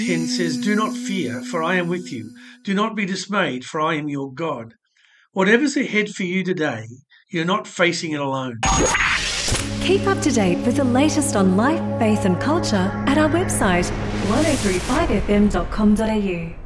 10 says, "Do not fear, for I am with you. Do not be dismayed, for I am your God." Whatever's ahead for you today, you're not facing it alone. Keep up to date with the latest on life, faith and culture at our website 1035fm.com.au.